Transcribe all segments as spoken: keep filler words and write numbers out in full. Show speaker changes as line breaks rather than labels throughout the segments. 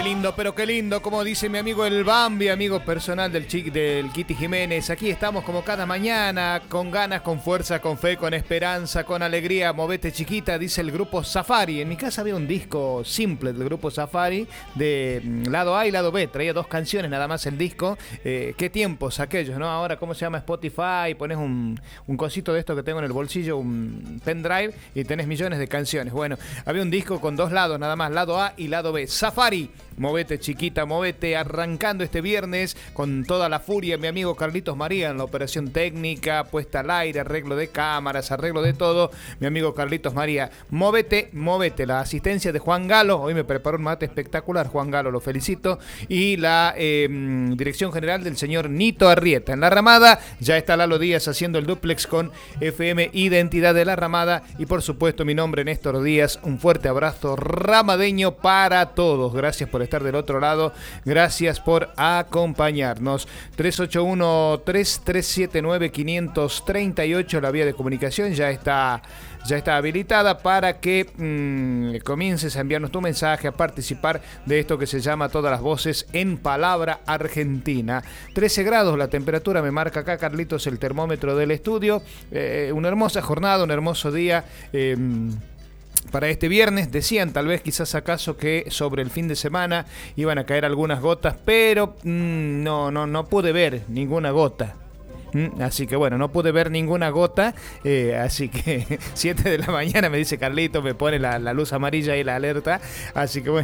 Qué lindo, pero qué lindo, como dice mi amigo el Bambi, amigo personal del Chiqui, del Kitty Jiménez. Aquí estamos como cada mañana, con ganas, con fuerza, con fe, con esperanza, con alegría. Movete chiquita, dice el grupo Safari. En mi casa había un disco simple del grupo Safari, de lado A y lado B. Traía dos canciones nada más el disco. Eh, qué tiempos aquellos, ¿no? Ahora, ¿cómo se llama? Spotify, pones un, un cosito de esto que tengo en el bolsillo, un pendrive, y tenés millones de canciones. Bueno, había un disco con dos lados nada más, lado A y lado B. Safari. Movete chiquita, movete, arrancando este viernes con toda la furia, mi amigo Carlitos María en la operación técnica, puesta al aire, arreglo de cámaras, arreglo de todo, mi amigo Carlitos María. Movete, movete, la asistencia de Juan Galo, hoy me preparó un mate espectacular, Juan Galo, lo felicito, y la eh, dirección general del señor Nito Arrieta. En La Ramada ya está Lalo Díaz haciendo el duplex con F M Identidad de La Ramada, y por supuesto mi nombre Néstor Díaz. Un fuerte abrazo ramadeño para todos, gracias por estar del otro lado, gracias por acompañarnos. Tres ocho uno, tres tres siete nueve, cinco tres ocho, la vía de comunicación ya está ya está habilitada para que mmm, comiences a enviarnos tu mensaje, a participar de esto que se llama Todas las Voces en Palabra Argentina. trece grados la temperatura, me marca acá Carlitos el termómetro del estudio. Eh, una hermosa jornada, un hermoso día. Eh, Para este viernes, decían tal vez quizás acaso que sobre el fin de semana iban a caer algunas gotas, pero mmm, no, no, no pude ver ninguna gota. Mm, así que bueno, no pude ver ninguna gota, eh, así que siete de la mañana me dice Carlito, me pone la, la luz amarilla y la alerta, así que bueno.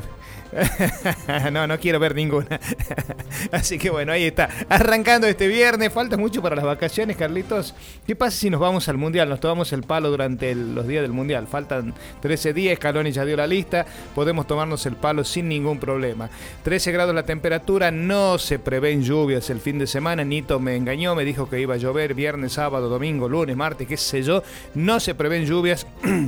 No, no quiero ver ninguna. Así que bueno, ahí está. Arrancando este viernes. Falta mucho para las vacaciones, Carlitos. ¿Qué pasa si nos vamos al Mundial? Nos tomamos el palo durante el, los días del Mundial. Faltan trece días, Scaloni ya dio la lista. Podemos tomarnos el palo sin ningún problema. trece grados la temperatura. No se prevén lluvias el fin de semana. Nito me engañó, me dijo que iba a llover viernes, sábado, domingo, lunes, martes, qué sé yo. No se prevén lluvias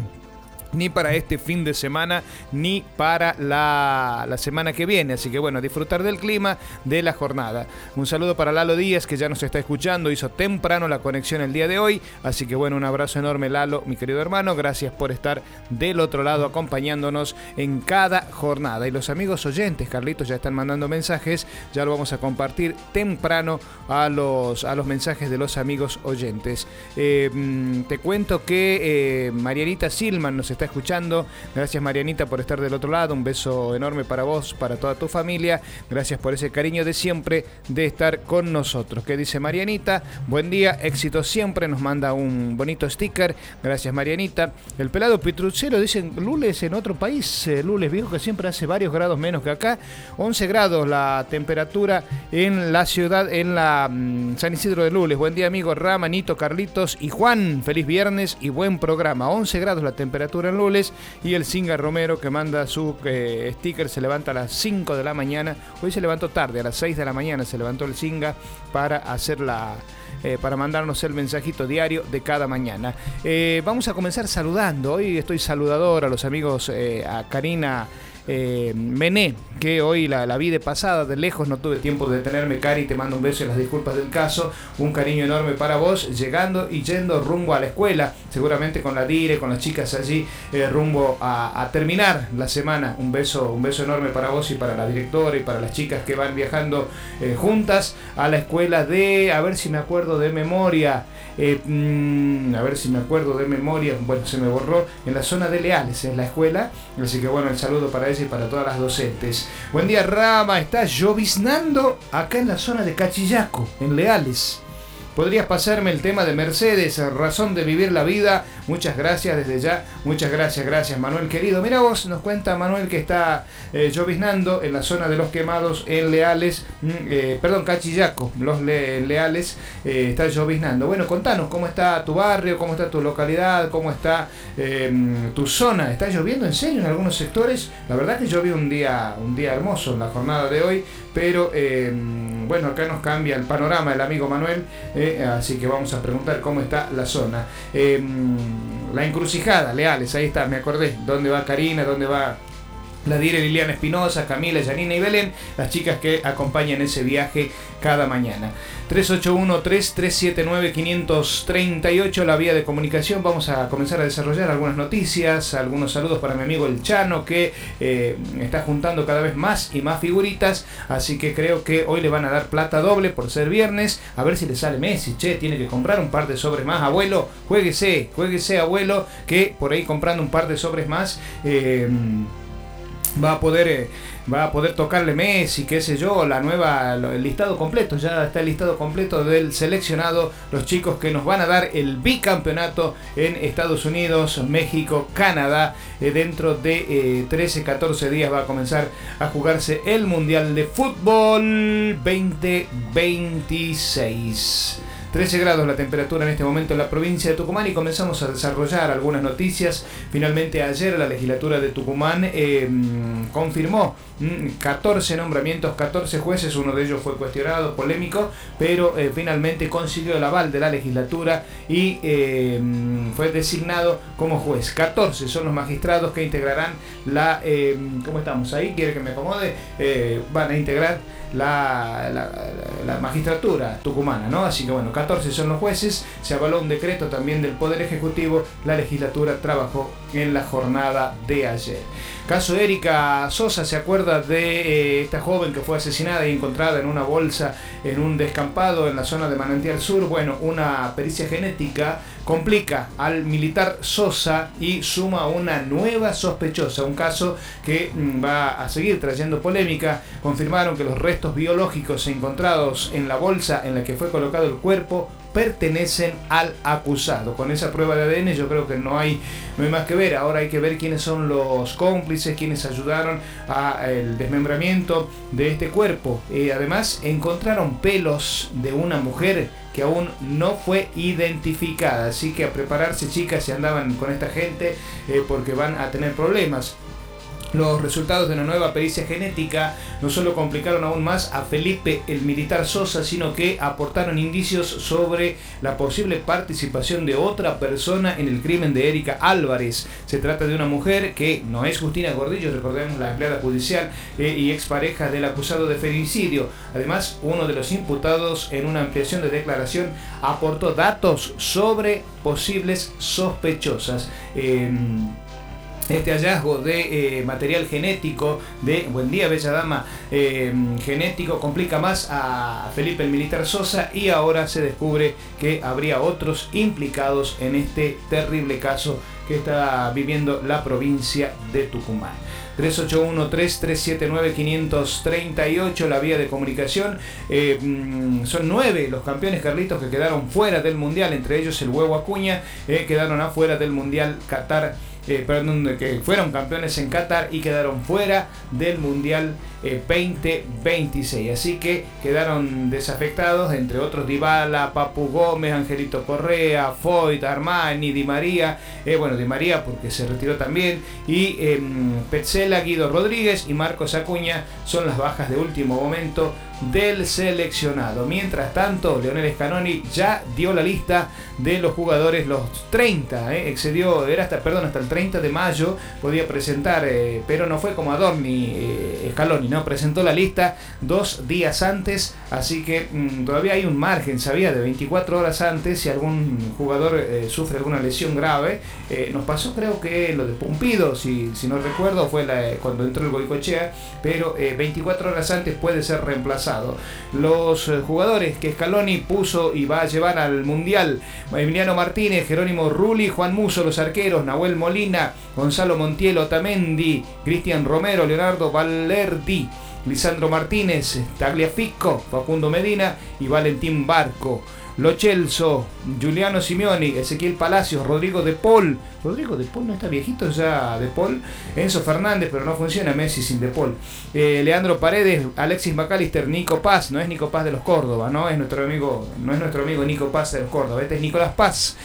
ni para este fin de semana, ni para la, la semana que viene. Así que bueno, disfrutar del clima, de la jornada. Un saludo para Lalo Díaz, que ya nos está escuchando. Hizo temprano la conexión el día de hoy. Así que bueno, un abrazo enorme, Lalo, mi querido hermano. Gracias por estar del otro lado acompañándonos en cada jornada. Y los amigos oyentes, Carlitos, ya están mandando mensajes. Ya lo vamos a compartir temprano a los, a los mensajes de los amigos oyentes. Eh, te cuento que eh, Marianita Silman nos está está escuchando. Gracias, Marianita, por estar del otro lado. Un beso enorme para vos, para toda tu familia. Gracias por ese cariño de siempre de estar con nosotros. ¿Qué dice Marianita? Buen día, éxito siempre. Nos manda un bonito sticker. Gracias, Marianita. El pelado Pitrucero, dicen Lules en otro país. Eh, Lules viejo, que siempre hace varios grados menos que acá. once grados la temperatura en la ciudad, en la mmm, San Isidro de Lules. Buen día, amigo Rama, Nito, Carlitos y Juan. Feliz viernes y buen programa. once grados la temperatura en Lules, y el Singa Romero, que manda su eh, sticker, se levanta a las cinco de la mañana. Hoy se levantó tarde, a las seis de la mañana se levantó el Singa para hacer la eh, para mandarnos el mensajito diario de cada mañana. Eh, vamos a comenzar saludando. Hoy estoy saludador a los amigos, eh, a Karina Eh, Mené, que hoy la, la vi de pasada, de lejos, no tuve tiempo de detenerme. Cari, te mando un beso y las disculpas del caso. Un cariño enorme para vos, llegando y yendo rumbo a la escuela, seguramente con la Dire, con las chicas allí, eh, rumbo a, a terminar la semana. Un beso, un beso enorme para vos y para la directora y para las chicas que van viajando eh, juntas a la escuela de, a ver si me acuerdo de memoria, eh, mmm, a ver si me acuerdo de memoria, bueno, se me borró, en la zona de Leales, en la escuela. Así que bueno, el saludo para ella y para todas las docentes. Buen día, Rama. Está lloviznando acá en la zona de Cachillaco, en Leales. ¿Podrías pasarme el tema de Mercedes, Razón de Vivir la Vida? Muchas gracias desde ya. Muchas gracias, gracias, Manuel querido. Mira vos, nos cuenta Manuel que está eh, lloviznando en la zona de Los Quemados, en Leales, eh, perdón, Cachillaco, Los Le Leales, eh, está lloviznando. Bueno, contanos cómo está tu barrio, cómo está tu localidad, cómo está eh, tu zona. ¿Está lloviendo en serio en algunos sectores? La verdad que llovió un día, un día hermoso en la jornada de hoy, pero eh, bueno, acá nos cambia el panorama el amigo Manuel, eh, así que vamos a preguntar cómo está la zona. Eh, la encrucijada, Leales, ahí está, me acordé, dónde va Karina, dónde va la Dire, Liliana Espinosa, Camila, Janina y Belén, las chicas que acompañan ese viaje cada mañana. tres ocho uno, tres tres siete nueve, cinco tres ocho, la vía de comunicación. Vamos a comenzar a desarrollar algunas noticias, algunos saludos para mi amigo el Chano, que eh, está juntando cada vez más y más figuritas, así que creo que hoy le van a dar plata doble por ser viernes. A ver si le sale Messi, che, tiene que comprar un par de sobres más. Abuelo, juéguese, juéguese abuelo, que por ahí comprando un par de sobres más... Eh, va a poder eh, va a poder tocarle Messi, qué sé yo, la nueva, el listado completo, ya está el listado completo del seleccionado, los chicos que nos van a dar el bicampeonato en Estados Unidos, México, Canadá. Eh, dentro de eh, trece, catorce días va a comenzar a jugarse el Mundial de Fútbol veinte veintiséis. trece grados la temperatura en este momento en la provincia de Tucumán, y comenzamos a desarrollar algunas noticias. Finalmente ayer la legislatura de Tucumán eh, confirmó catorce nombramientos, catorce jueces, uno de ellos fue cuestionado, polémico, pero eh, finalmente consiguió el aval de la legislatura y eh, fue designado como juez. catorce son los magistrados que integrarán la... Eh, ¿Cómo estamos ahí? ¿Quiere que me acomode? Eh, van a integrar La, la, la magistratura tucumana, ¿no? Así que bueno, catorce son los jueces, se avaló un decreto también del Poder Ejecutivo, la legislatura trabajó en la jornada de ayer. Caso Erika Sosa, ¿se acuerda de eh, esta joven que fue asesinada y encontrada en una bolsa en un descampado en la zona de Manantial Sur? Bueno, una pericia genética complica al militar Sosa y suma una nueva sospechosa, un caso que mm, va a seguir trayendo polémica. Confirmaron que los restos biológicos encontrados en la bolsa en la que fue colocado el cuerpo pertenecen al acusado. Con esa prueba de A D N yo creo que no hay, no hay más que ver. Ahora hay que ver quiénes son los cómplices, quienes ayudaron al desmembramiento de este cuerpo. Eh, además encontraron pelos de una mujer que aún no fue identificada, así que a prepararse, chicas, si andaban con esta gente, eh, porque van a tener problemas. Los resultados de una nueva pericia genética no solo complicaron aún más a Felipe el militar Sosa, sino que aportaron indicios sobre la posible participación de otra persona en el crimen de Erika Álvarez. Se trata de una mujer que no es Justina Gordillo, recordemos, la empleada judicial eh, y expareja del acusado de femicidio. Además, uno de los imputados en una ampliación de declaración aportó datos sobre posibles sospechosas. Eh, Este hallazgo de eh, material genético de Buen Día Bella Dama eh, genético complica más a Felipe el militar Sosa, y ahora se descubre que habría otros implicados en este terrible caso que está viviendo la provincia de Tucumán. tres ocho uno, tres tres siete nueve, cinco tres ocho, la vía de comunicación. Eh, son nueve los campeones, Carlitos, que quedaron fuera del Mundial, entre ellos el Huevo Acuña, eh, quedaron afuera del Mundial Qatar. Eh, perdón, que fueron campeones en Qatar y quedaron fuera del Mundial eh, veinte veintiséis, así que quedaron desafectados, entre otros Dybala, Papu Gómez, Angelito Correa, Foyt, Armani, Di María, eh, bueno, Di María porque se retiró también, y eh, Petzela, Guido Rodríguez y Marcos Acuña son las bajas de último momento del seleccionado. Mientras tanto, Leonel Scaloni ya dio la lista de los jugadores, los treinta, eh, excedió, era hasta, perdón, hasta el treinta de mayo podía presentar, eh, pero no fue como Adorni, eh, Scaloni, ¿no? Presentó la lista dos días antes, así que mmm, todavía hay un margen, sabía, de veinticuatro horas antes, si algún jugador eh, sufre alguna lesión grave. Eh, nos pasó, creo que lo de Pumpido, si, si no recuerdo, fue la, cuando entró el Goicoechea, pero eh, veinticuatro horas antes puede ser reemplazado. Los eh, jugadores que Scaloni puso y va a llevar al Mundial: Emiliano Martínez, Jerónimo Rulli, Juan Musso, los arqueros, Nahuel Molina, Gonzalo Montiel, Otamendi, Cristian Romero, Leonardo Valerdi, Lisandro Martínez, Tagliafico, Facundo Medina y Valentín Barco. Lo Celso, Giuliano Simeoni, Ezequiel Palacios, Rodrigo De Paul. Rodrigo De Paul no está viejito ya, De Paul. Enzo Fernández, pero no funciona Messi sin De Paul. Eh, Leandro Paredes, Alexis McAllister, Nico Paz. No es Nico Paz de los Córdoba, no es nuestro amigo, no es nuestro amigo Nico Paz de los Córdoba. Este es Nicolás Paz.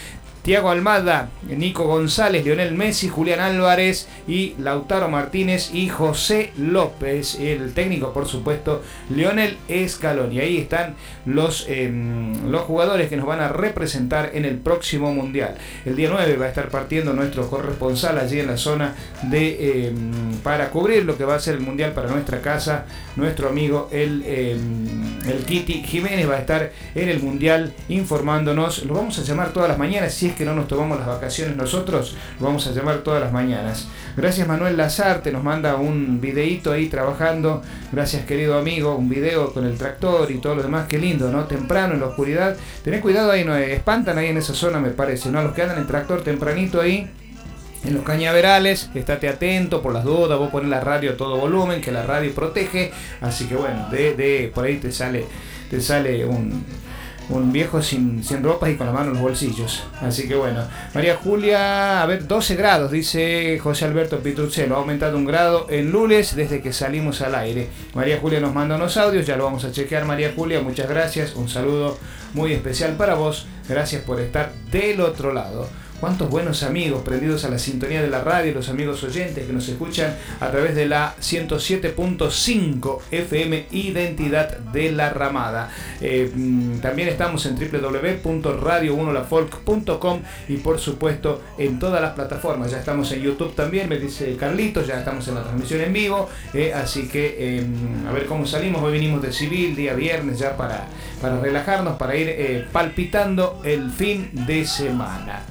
Tiago Almada, Nico González, Lionel Messi, Julián Álvarez y Lautaro Martínez y José López, el técnico por supuesto Lionel Scaloni. Ahí están los, eh, los jugadores que nos van a representar en el próximo Mundial. El día nueve va a estar partiendo nuestro corresponsal allí en la zona de eh, para cubrir lo que va a ser el Mundial para nuestra casa. Nuestro amigo el, eh, el Kitty Jiménez va a estar en el Mundial informándonos. Lo vamos a llamar todas las mañanas, si es que no nos tomamos las vacaciones nosotros, lo vamos a llamar todas las mañanas. Gracias Manuel Lazarte, nos manda un videíto ahí trabajando. Gracias querido amigo, un video con el tractor y todo lo demás. Qué lindo, ¿no? Temprano en la oscuridad. Tened cuidado ahí, no espantan ahí en esa zona me parece, ¿no? Los que andan en tractor tempranito ahí en los cañaverales, estate atento por las dudas. Vos ponés la radio a todo volumen, que la radio protege. Así que bueno, de, de por ahí te sale, te sale un... un viejo sin, sin ropas y con la mano en los bolsillos. Así que bueno, María Julia, a ver, doce grados, dice José Alberto Pitruccello, ha aumentado un grado en Lules desde que salimos al aire. María Julia nos manda unos audios, ya lo vamos a chequear. María Julia, muchas gracias, un saludo muy especial para vos, gracias por estar del otro lado. Cuántos buenos amigos prendidos a la sintonía de la radio, los amigos oyentes que nos escuchan a través de la ciento siete punto cinco F M Identidad de la Ramada. Eh, también estamos en doble u doble u doble u punto radio uno la folk punto com y por supuesto en todas las plataformas. Ya estamos en YouTube también, me dice Carlitos, ya estamos en la transmisión en vivo. Eh, así que eh, a ver cómo salimos. Hoy vinimos de civil, día viernes, ya para, para relajarnos, para ir eh, palpitando el fin de semana.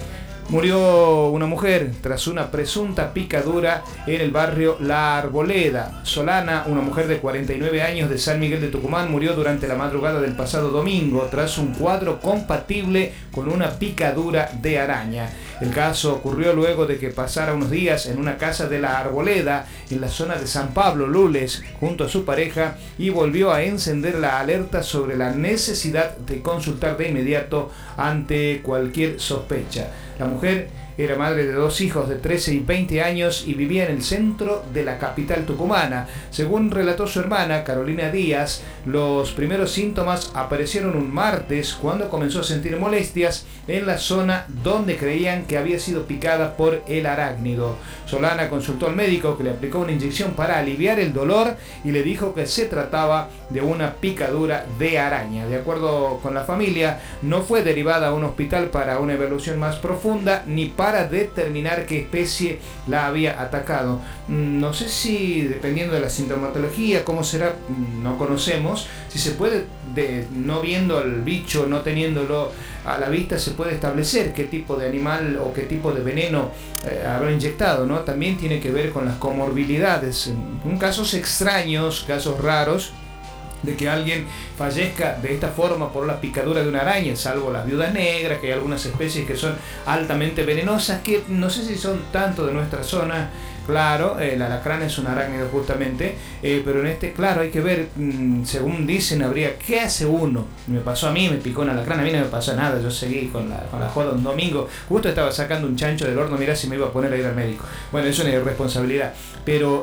Murió una mujer tras una presunta picadura en el barrio La Arboleda. Solana, una mujer de cuarenta y nueve años de San Miguel de Tucumán, murió durante la madrugada del pasado domingo tras un cuadro compatible con una picadura de araña. El caso ocurrió luego de que pasara unos días en una casa de La Arboleda, en la zona de San Pablo, Lules, junto a su pareja, y volvió a encender la alerta sobre la necesidad de consultar de inmediato ante cualquier sospecha. La mujer era madre de dos hijos de trece y veinte años y vivía en el centro de la capital tucumana. Según relató su hermana, Carolina Díaz, los primeros síntomas aparecieron un martes cuando comenzó a sentir molestias en la zona donde creían que había sido picada por el arácnido. Solana consultó al médico, que le aplicó una inyección para aliviar el dolor y le dijo que se trataba de una picadura de araña. De acuerdo con la familia, no fue derivada a un hospital para una evaluación más profunda ni para determinar qué especie la había atacado. No sé si, dependiendo de la sintomatología, cómo será, no conocemos. Si se puede, de, no viendo al bicho, no teniéndolo a la vista, se puede establecer qué tipo de animal o qué tipo de veneno eh, habrá inyectado, ¿no? También tiene que ver con las comorbilidades. En casos extraños, casos raros, de que alguien fallezca de esta forma por la picadura de una araña, salvo las viudas negras, que hay algunas especies que son altamente venenosas, que no sé si son tanto de nuestra zona. Claro, el alacrán es un arácnido justamente, eh, pero en este, claro, hay que ver, mmm, según dicen, habría, ¿qué hace uno? Me pasó a mí, me picó un alacrán, a mí no me pasó nada, yo seguí con la, con la joda un domingo, justo estaba sacando un chancho del horno, mirá si me iba a poner a ir al médico. Bueno, es una irresponsabilidad, pero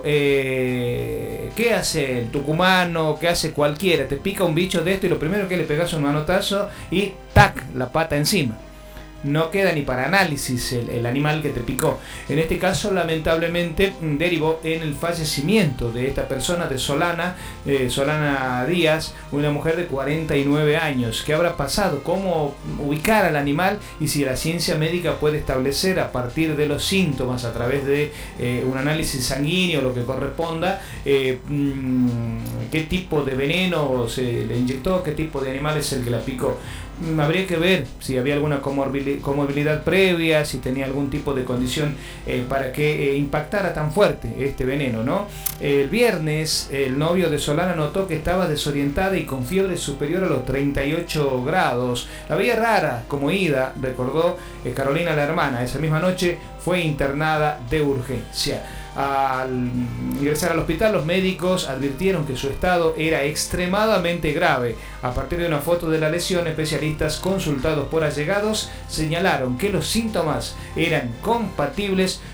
eh, ¿qué hace el tucumano? ¿Qué hace cualquiera? Te pica un bicho de esto y lo primero que le pegas es un manotazo y ¡tac! La pata encima. No queda ni para análisis el, el animal que te picó. En este caso, lamentablemente, derivó en el fallecimiento de esta persona, de Solana, eh, Solana Díaz, una mujer de cuarenta y nueve años. ¿Qué habrá pasado? ¿Cómo ubicar al animal? Y si la ciencia médica puede establecer a partir de los síntomas, a través de eh, un análisis sanguíneo, lo que corresponda, eh, mmm, qué tipo de veneno se le inyectó, qué tipo de animal es el que la picó. Habría que ver si había alguna comorbilidad previa, si tenía algún tipo de condición eh, para que eh, impactara tan fuerte este veneno, ¿no? El viernes el novio de Solana notó que estaba desorientada y con fiebre superior a los treinta y ocho grados. La veía rara, como ida, recordó eh, Carolina, la hermana. Esa misma noche fue internada de urgencia. Al ingresar al hospital, los médicos advirtieron que su estado era extremadamente grave. A partir de una foto de la lesión, especialistas consultados por allegados señalaron que los síntomas eran compatibles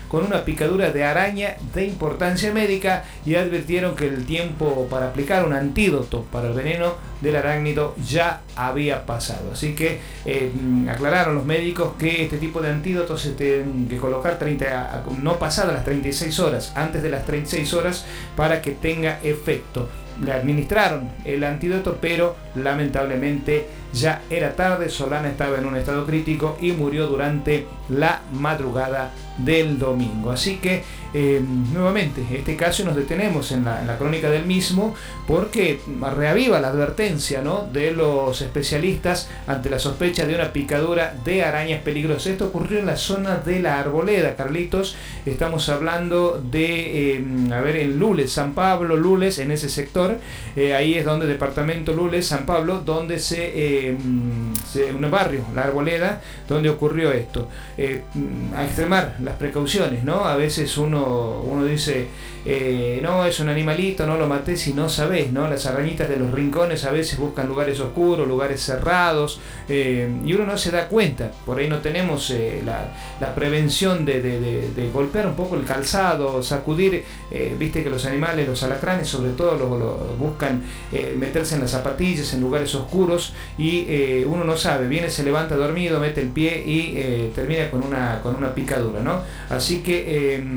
con una picadura de araña de importancia médica y advirtieron que el tiempo para aplicar un antídoto para el veneno del arácnido ya había pasado. Así que eh, aclararon los médicos que este tipo de antídotos se tienen que colocar treinta, no pasadas las treinta y seis horas, antes de las treinta y seis horas para que tenga efecto. Le administraron el antídoto, pero lamentablemente ya era tarde. Solana estaba en un estado crítico y murió durante la madrugada del domingo. Así que eh, nuevamente este caso nos detenemos en la, en la crónica del mismo, porque reaviva la advertencia, ¿no?, de los especialistas ante la sospecha de una picadura de arañas peligrosas. Esto ocurrió en la zona de la Arboleda, Carlitos. Estamos hablando de, eh, a ver, en Lules, San Pablo, Lules, en ese sector. Eh, ahí es donde departamento Lules, San Pablo, donde se, eh, se un barrio, la Arboleda, donde ocurrió esto. Eh, a extremar las precauciones, ¿no? A veces uno, uno dice, eh, no, es un animalito, no lo maté si no sabés, ¿no? Las arañitas de los rincones a veces buscan lugares oscuros, lugares cerrados, eh, y uno no se da cuenta. Por ahí no tenemos eh, la, la prevención de, de, de, de golpear un poco el calzado, sacudir, eh, viste que los animales, los alacranes sobre todo, lo, lo buscan eh, meterse en las zapatillas, en lugares oscuros, y eh, uno no sabe, viene, se levanta dormido, mete el pie y eh, termina con una, con una picadura, ¿no? Así que eh,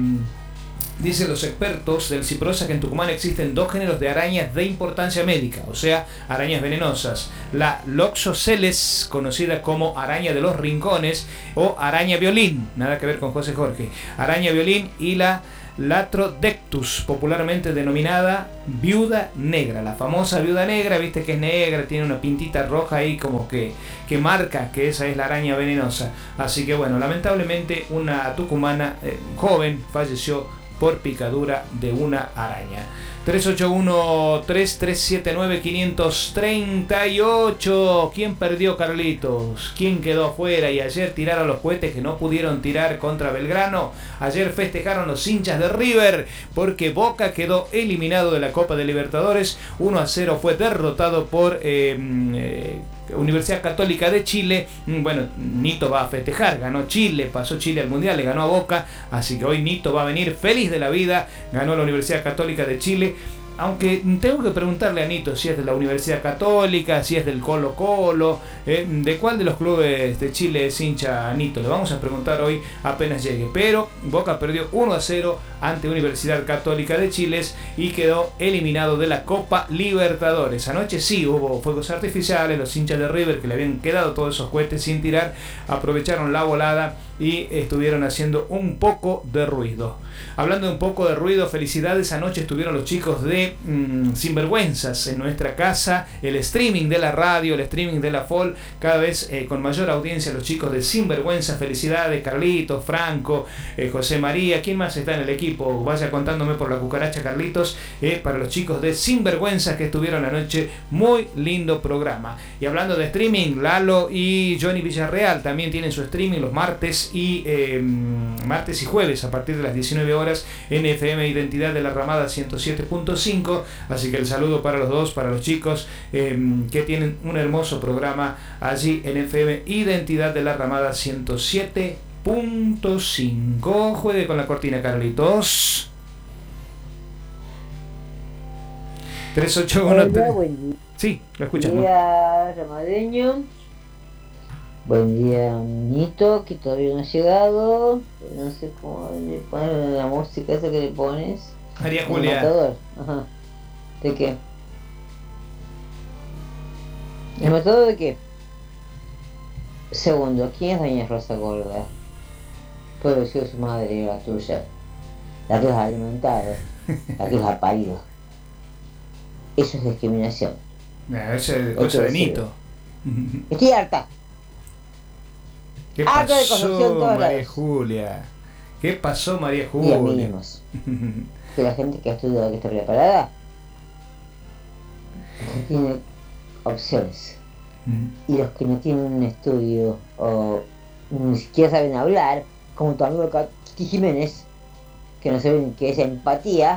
dicen los expertos del CIPROSA que en Tucumán existen dos géneros de arañas de importancia médica, o sea, arañas venenosas: la Loxoceles, conocida como araña de los rincones, o araña violín, nada que ver con José Jorge, araña violín, y la Latrodectus, popularmente denominada viuda negra, la famosa viuda negra, viste que es negra, tiene una pintita roja ahí como que, que marca que esa es la araña venenosa. Así que bueno, lamentablemente una tucumana eh, joven falleció por picadura de una araña. tres ocho uno, tres tres siete nueve, cinco tres ocho. ¿Quién perdió, Carlitos? ¿Quién quedó afuera? Y ayer tiraron los cohetes que no pudieron tirar contra Belgrano. Ayer festejaron los hinchas de River porque Boca quedó eliminado de la Copa de Libertadores. uno a cero fue derrotado por eh, eh, Universidad Católica de Chile. Bueno, Nito va a festejar, ganó Chile, pasó Chile al Mundial, le ganó a Boca, así que hoy Nito va a venir feliz de la vida, ganó la Universidad Católica de Chile. Aunque tengo que preguntarle a Nito si es de la Universidad Católica, si es del Colo Colo, eh, de cuál de los clubes de Chile es hincha Nito. Le vamos a preguntar hoy apenas llegue. Pero Boca perdió uno a cero ante Universidad Católica de Chile y quedó eliminado de la Copa Libertadores. Anoche sí hubo fuegos artificiales, los hinchas de River, que le habían quedado todos esos cohetes sin tirar, aprovecharon la volada y estuvieron haciendo un poco de ruido. Hablando de un poco de ruido, felicidades, anoche estuvieron los chicos de mmm, Sinvergüenzas en nuestra casa, el streaming de la radio, el streaming de la F O L, cada vez eh, con mayor audiencia los chicos de Sinvergüenzas. Felicidades, Carlitos, Franco, eh, José María, ¿quién más está en el equipo? Vaya contándome por la cucaracha, Carlitos, eh, para los chicos de Sinvergüenzas que estuvieron anoche, muy lindo programa. Y hablando de streaming, Lalo y Johnny Villarreal también tienen su streaming los martes y eh, martes y jueves a partir de las diecinueve horas en F M Identidad de la Ramada ciento siete punto cinco. Así que el saludo para los dos, para los chicos eh, que tienen un hermoso programa allí en F M Identidad de la Ramada ciento siete punto cinco. Juegue con la cortina, Carlitos. tres ocho uno.
Hola, buen día.
Sí, lo escuchamos.
Buen día, ramadeño. Buen día, Nito, que todavía no ha llegado. No sé cómo le pones la música esa que le pones.
María Julia.
El matador. Ajá. ¿De qué? ¿El matador de qué? Segundo, ¿quién es doña Rosa Gorda? Puede ser su madre, la tuya. La que los ha alimentado. La que los ha parido. Eso es discriminación.
Nah, ese es cosa de Nito.
Estoy harta.
¿Qué
harta de
pasó,
corrupción todos
María
lados.
Julia? ¿Qué pasó, María
Y a
Julia?
mínimos. Que la gente que ha estudiado, que está preparada, tiene opciones. Y los que no tienen un estudio o ni siquiera saben hablar, como tu amigo Kitty Jiménez, que no saben qué es empatía,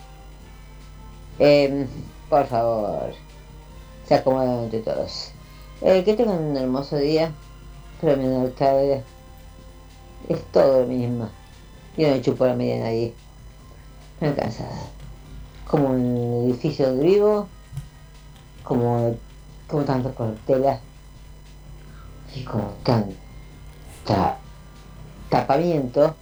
eh, por favor, se acomodan entre todos. Eh, que tengan un hermoso día. Premio de alcalde es todo lo mismo. Yo no chupo la media a nadie. Me cansada. Como un edificio donde vivo, como, como tantas cortelas y como tanta tapamiento.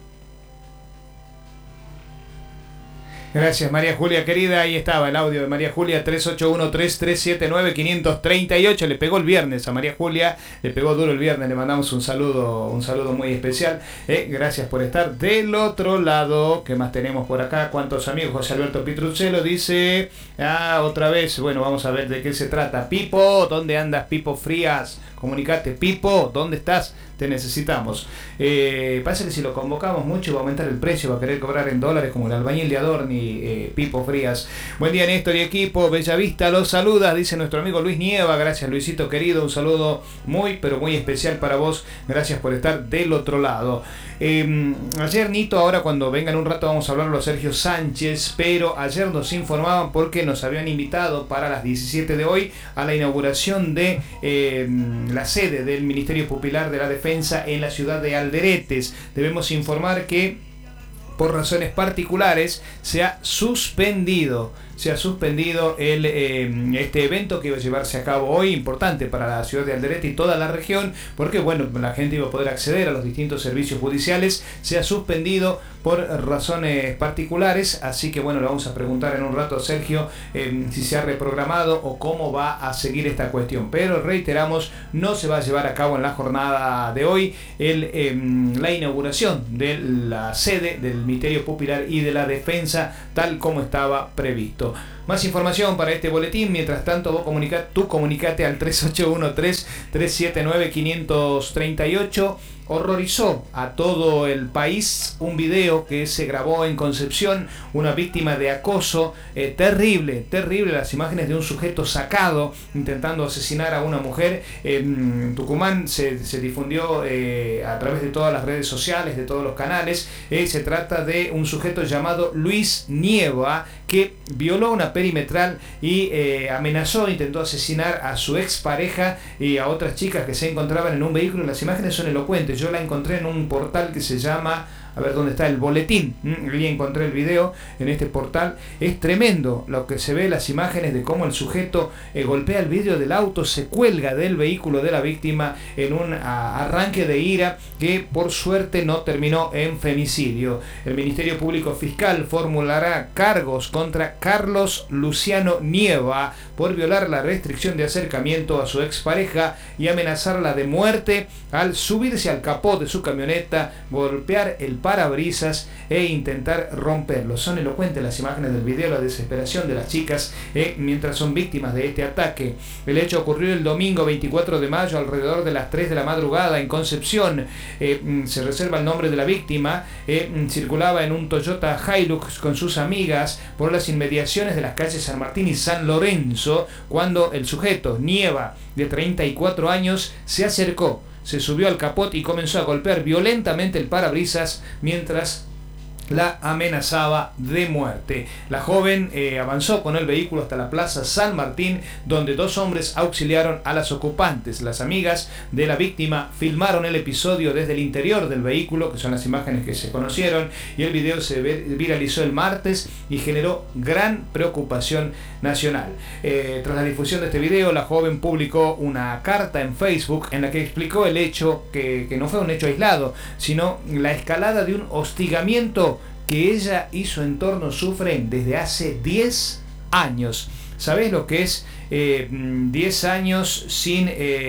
Gracias María Julia querida, ahí estaba el audio de María Julia, tres ocho uno, tres tres siete nueve, cinco tres ocho, le pegó el viernes a María Julia, le pegó duro el viernes, le mandamos un saludo, un saludo muy especial, eh, gracias por estar del otro lado. ¿Qué más tenemos por acá? ¿Cuántos amigos? José Alberto Pitruzzello dice, ah, otra vez, bueno, vamos a ver de qué se trata. Pipo, ¿dónde andas, Pipo Frías? Comunicate, Pipo, ¿dónde estás? Te necesitamos. Eh, pasa que si lo convocamos mucho va a aumentar el precio, va a querer cobrar en dólares como el albañil de Adorni, eh, Pipo Frías. Buen día Néstor y equipo, Bellavista los saluda, dice nuestro amigo Luis Nieva. Gracias Luisito querido, un saludo muy pero muy especial para vos, gracias por estar del otro lado. Eh, ayer Nito, ahora cuando vengan un rato vamos a hablarlo a Sergio Sánchez, pero ayer nos informaban porque nos habían invitado para las diecisiete de hoy a la inauguración de eh, la sede del Ministerio Popular de la Defensa en la ciudad de Alderetes. Debemos informar que por razones particulares se ha suspendido se ha suspendido el, eh, este evento que iba a llevarse a cabo hoy, importante para la ciudad de Alderete y toda la región, porque bueno, la gente iba a poder acceder a los distintos servicios judiciales. Se ha suspendido por razones particulares, así que bueno, le vamos a preguntar en un rato a Sergio eh, si se ha reprogramado o cómo va a seguir esta cuestión, pero reiteramos, no se va a llevar a cabo en la jornada de hoy el, eh, la inauguración de la sede del Ministerio Popular y de la Defensa tal como estaba previsto. Más información para este boletín. Mientras tanto, vos comunica, tú comunicate al tres ocho uno, tres tres siete nueve, cinco tres ocho. Horrorizó a todo el país un video que se grabó en Concepción, una víctima de acoso, eh, terrible, terrible, las imágenes de un sujeto sacado intentando asesinar a una mujer. En Tucumán se, se difundió eh, a través de todas las redes sociales, de todos los canales. Eh, se trata de un sujeto llamado Luis Nieva, que violó una perimetral y eh, amenazó, intentó asesinar a su expareja y a otras chicas que se encontraban en un vehículo. Las imágenes son elocuentes. Yo la encontré en un portal que se llama, a ver dónde está, el boletín. Ahí encontré el video en este portal. Es tremendo lo que se ve, las imágenes de cómo el sujeto eh, golpea el vidrio del auto, se cuelga del vehículo de la víctima en un a, arranque de ira que por suerte no terminó en femicidio. El Ministerio Público Fiscal formulará cargos contra Carlos Luciano Nieva por violar la restricción de acercamiento a su expareja y amenazarla de muerte al subirse al capó de su camioneta, golpear el parabrisas e intentar romperlo. Son elocuentes las imágenes del video, la desesperación de las chicas eh, mientras son víctimas de este ataque. El hecho ocurrió el domingo veinticuatro de mayo alrededor de las tres de la madrugada en Concepción. Eh, se reserva el nombre de la víctima. Eh, circulaba en un Toyota Hilux con sus amigas por las inmediaciones de las calles San Martín y San Lorenzo cuando el sujeto, Nieva, de treinta y cuatro años, se acercó, se subió al capot y comenzó a golpear violentamente el parabrisas mientras la amenazaba de muerte. La joven eh, avanzó con el vehículo hasta la plaza San Martín, donde dos hombres auxiliaron a las ocupantes. Las amigas de la víctima filmaron el episodio desde el interior del vehículo, que son las imágenes que se conocieron, y el video se viralizó el martes y generó gran preocupación nacional. Eh, tras la difusión de este video, la joven publicó una carta en Facebook en la que explicó el hecho, que, que no fue un hecho aislado, sino la escalada de un hostigamiento que ella y su entorno sufren desde hace diez años. ¿Sabés lo que es eh, diez años sin,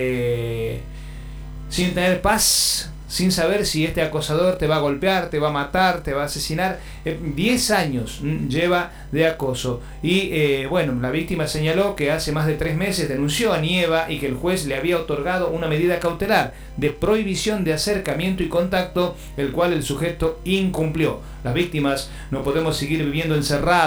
eh, sin tener paz? Sin saber si este acosador te va a golpear, te va a matar, te va a asesinar. Eh, diez años lleva de acoso. Y eh, bueno, la víctima señaló que hace más de tres meses denunció a Nieva y que el juez le había otorgado una medida cautelar de prohibición de acercamiento y contacto, el cual el sujeto incumplió. Las víctimas no podemos seguir viviendo encerradas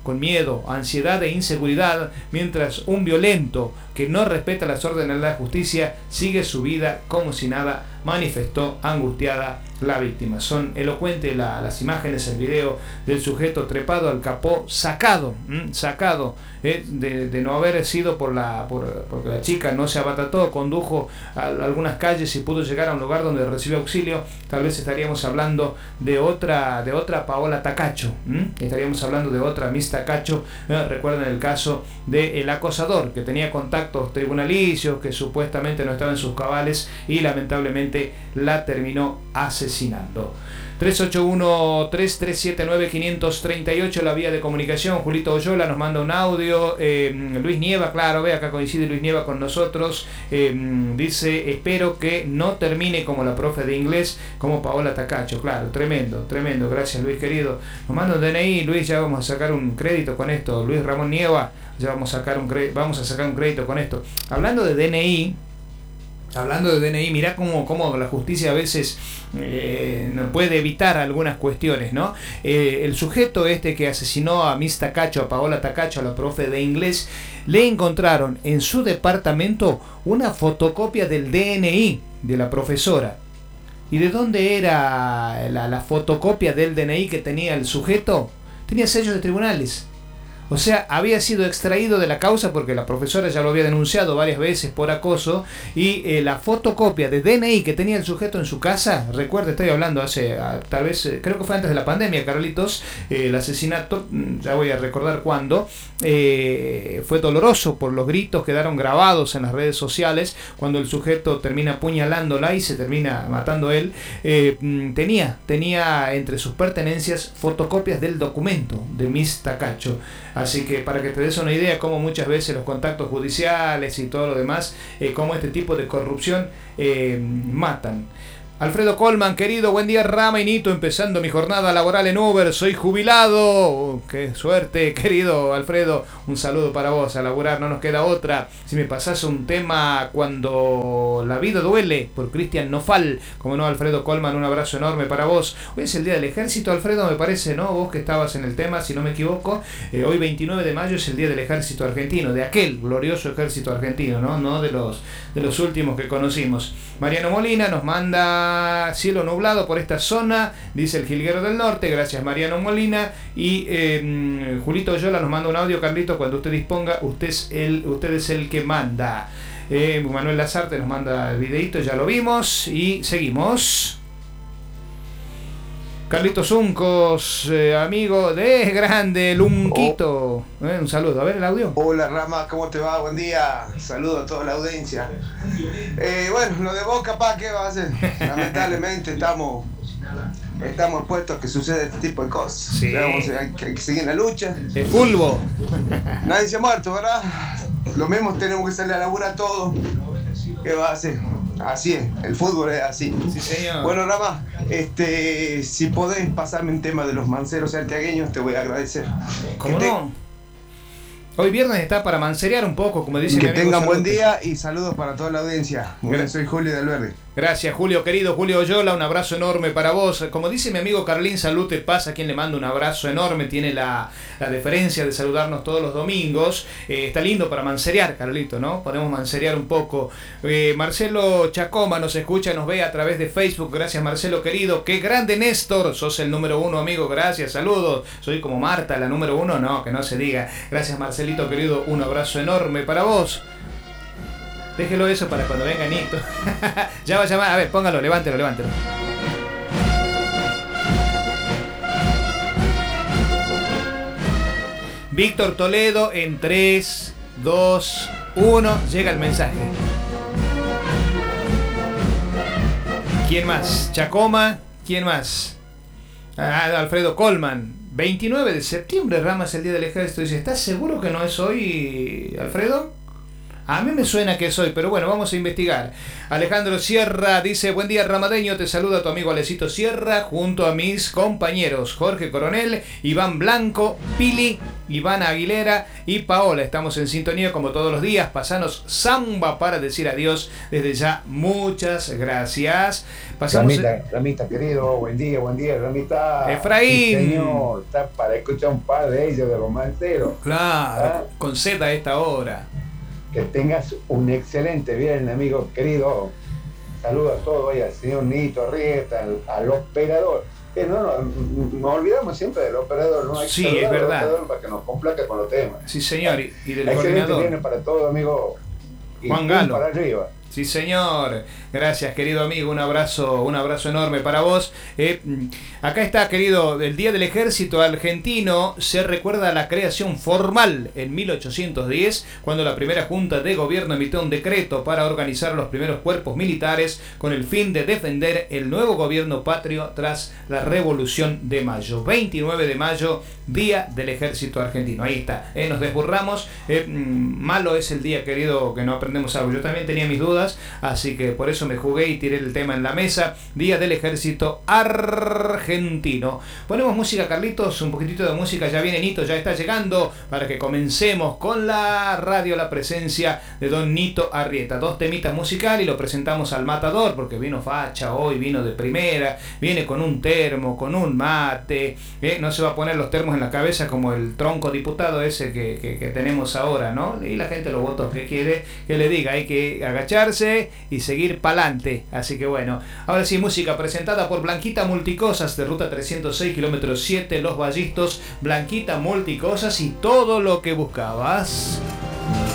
con miedo, ansiedad e inseguridad, mientras un violento que no respeta las órdenes de la justicia sigue su vida como si nada, manifestó angustiada la víctima. Son elocuentes la, las imágenes, el video del sujeto trepado al capó, sacado, ¿m? sacado eh, de, de no haber sido por la por, porque la chica no se abatató, condujo a, a algunas calles y pudo llegar a un lugar donde recibió auxilio. Tal vez estaríamos hablando de otra de otra Paola Tacacho, ¿m? estaríamos hablando de otra Miss Tacacho. ¿eh? Recuerden el caso del acosador que tenía contactos tribunalicios, que supuestamente no estaba en sus cabales y lamentablemente la terminó asesinando. tres ocho uno, tres tres siete nueve, cinco tres ocho la vía de comunicación. Julito Oyola nos manda un audio. eh, Luis Nieva, claro, ve acá coincide Luis Nieva con nosotros. eh, dice, espero que no termine como la profe de inglés, como Paola Tacacho. Claro, tremendo, tremendo, gracias Luis querido. Nos manda un D N I, Luis, ya vamos a sacar un crédito con esto. Luis Ramón Nieva, ya vamos a sacar un crédito, vamos a sacar un crédito con esto. Hablando de D N I, Hablando de D N I, mirá cómo, cómo la justicia a veces eh, no puede evitar algunas cuestiones, ¿no? Eh, el sujeto este que asesinó a Miss Tacacho, a Paola Tacacho, a la profe de inglés, le encontraron en su departamento una fotocopia del D N I de la profesora. ¿Y de dónde era la, la fotocopia del D N I que tenía el sujeto? Tenía sellos de tribunales. O sea, había sido extraído de la causa porque la profesora ya lo había denunciado varias veces por acoso y eh, la fotocopia de D N I que tenía el sujeto en su casa, recuerda, estoy hablando hace, a, tal vez, eh, creo que fue antes de la pandemia, Carlitos, eh, el asesinato, ya voy a recordar cuándo, eh, fue doloroso por los gritos, quedaron grabados en las redes sociales, cuando el sujeto termina apuñalándola y se termina matando él, eh, tenía, tenía entre sus pertenencias fotocopias del documento de Miss Tacacho. Así que para que te des una idea cómo muchas veces los contactos judiciales y todo lo demás, eh, cómo este tipo de corrupción eh, matan. Alfredo Colman, querido, buen día Rama y Nito, empezando mi jornada laboral en Uber, soy jubilado. Oh, qué suerte, querido Alfredo, un saludo para vos, a laburar no nos queda otra. Si me pasás un tema Cuando la vida duele, por Cristian Nofal, como no, Alfredo Colman, un abrazo enorme para vos. Hoy es el día del ejército, Alfredo, me parece, ¿no? Vos que estabas en el tema, si no me equivoco, eh, hoy veintinueve de mayo es el día del ejército argentino, de aquel glorioso ejército argentino, ¿no? No de los, de los últimos que conocimos. Mariano Molina nos manda cielo nublado por esta zona, dice el Jilguero del Norte, gracias Mariano Molina. Y eh, Julito Oyola nos manda un audio, Carlito, cuando usted disponga, usted es el, usted es el que manda. eh, Manuel Lazarte nos manda el videito, ya lo vimos y seguimos. Carlitos Zuncos, eh, amigo de grande, Lunquito. Eh, un saludo, a ver el audio.
Hola Rama, ¿cómo te va? Buen día. Saludo a toda la audiencia. Eh, bueno, lo de Boca, pa, ¿qué va a hacer? Lamentablemente estamos, estamos expuestos a que suceda este tipo de cosas.
Sí.
Vamos, hay, que, hay que seguir en la lucha.
El fútbol.
Nadie se ha muerto, ¿verdad? Lo mismo tenemos que salir a laburar todos. ¿Qué va a hacer? Así es, el fútbol es así.
Sí, señor.
Bueno, Rama, este, si podés pasarme un tema de los manceros santiagueños, te voy a agradecer.
¿Cómo
que te,
no? Hoy viernes está para mancerear un poco, como dice mi
Que
amigo
tengan buen
Salute.
día y saludos para toda la audiencia. Bueno, soy Julio del Verde.
Gracias, Julio, querido Julio Oyola, un abrazo enorme para vos. Como dice mi amigo Carlín Salute Paz, a quien le mando un abrazo enorme, tiene la, la deferencia de saludarnos todos los domingos. Eh, está lindo para mancerear, Carlito, ¿no? Podemos mancerear un poco. Eh, Marcelo Chacoma nos escucha, nos ve a través de Facebook. Gracias, Marcelo, querido. Qué grande, Néstor. Sos el número uno, amigo. Gracias, saludos. Soy como Marta, la número uno. No, que no se diga. Gracias, Marcelito, querido. Un abrazo enorme para vos. Déjelo eso para cuando venga Nito. Ya va a llamar. A ver, póngalo, levántelo, levántelo. Víctor Toledo en tres, dos, uno. Llega el mensaje. ¿Quién más? Chacoma. ¿Quién más? Ah, Alfredo Colman. veintinueve de septiembre, Ramas, el día del ejército. Dice, ¿estás seguro que no es hoy, Alfredo? A mí me suena que soy, pero bueno, vamos a investigar. Alejandro Sierra dice, buen día ramadeño, te saluda tu amigo Alecito Sierra, junto a mis compañeros Jorge Coronel, Iván Blanco, Pili, Ivana Aguilera y Paola. Estamos en sintonía como todos los días. Pasanos samba para decir adiós. Desde ya, muchas gracias. Pasamos
Ramita,
el...
Ramita querido, buen día, buen día, Ramita.
Efraín.
Sí, señor, está para escuchar un par de ellos de romanceros.
Claro,
¿Ah?
con Z a esta hora. Que
tengas un excelente viernes, amigo querido. Saludos a todos, y al señor Nito Arrieta, al, al operador. Que no, no, nos olvidamos siempre del operador, ¿no? Hay que
sí, es verdad.
Operador para que nos complaque con los temas.
Sí, señor, y, y del
excelente
coordinador.
viernes para todos, amigo. Y
Juan Galo.
Para arriba.
Sí, señor. Gracias, querido amigo. Un abrazo, un abrazo enorme para vos. Eh, acá está, querido, el Día del Ejército Argentino. Se recuerda la creación formal en mil ochocientos diez, cuando la primera Junta de Gobierno emitió un decreto para organizar los primeros cuerpos militares con el fin de defender el nuevo gobierno patrio tras la Revolución de Mayo. veintinueve de mayo, Día del Ejército Argentino. Ahí está. Eh, nos desburramos. Eh, malo es el día, querido, que no aprendemos algo. Yo también tenía mis dudas. Así que por eso me jugué y tiré el tema en la mesa. Día del Ejército Argentino. Ponemos música, Carlitos, un poquitito de música. Ya viene Nito, ya está llegando, para que comencemos con la radio, la presencia de don Nito Arrieta. Dos temitas musicales y lo presentamos al matador, porque vino facha hoy, vino de primera, viene con un termo, con un mate, ¿eh? No se va a poner los termos en la cabeza como el tronco diputado ese que, que, que tenemos ahora, ¿no? Y la gente los votos que quiere que le diga, hay que agacharse y seguir pa'lante. Así que bueno, ahora sí, música presentada por Blanquita Multicosas de ruta trescientos seis, kilómetro siete, Los Vallistos. Blanquita Multicosas y todo lo que buscabas.